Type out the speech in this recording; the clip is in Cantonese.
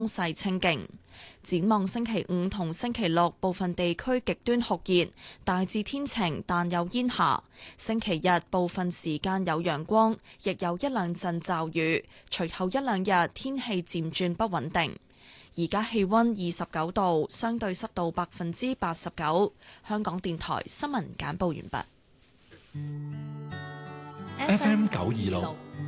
勢清勁。展望星期五同星期六，部分地區極端酷熱，大致天晴但有煙霞。星期日部分時間有陽光，亦有一兩陣驟雨。隨後一兩日天氣漸轉不穩定。而家氣溫29度，相對濕度89%。香港電台新聞簡報完畢。 FM 926